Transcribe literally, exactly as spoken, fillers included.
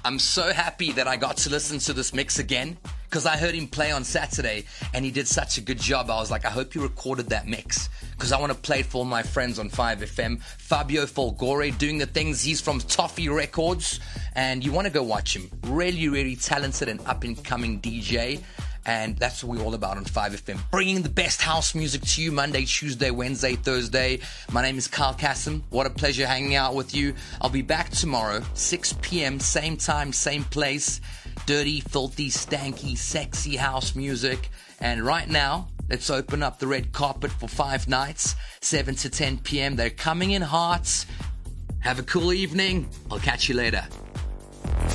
I'm so happy that I got to listen to this mix again, because I heard him play on Saturday and he did such a good job. I was like, I hope you recorded that mix, because I want to play it for all my friends on five F M. Fabio Folgore doing the things. He's from Toffee Records, and you want to go watch him. Really, really talented and up-and-coming D J. And that's what we're all about on five F M. Bringing the best house music to you Monday, Tuesday, Wednesday, Thursday. My name is Kyle Kassem. What a pleasure hanging out with you. I'll be back tomorrow, six p.m., same time, same place. Dirty, filthy, stanky, sexy house music. And right now, let's open up the red carpet for five nights, seven to ten p.m. They're coming in hot. Have a cool evening. I'll catch you later.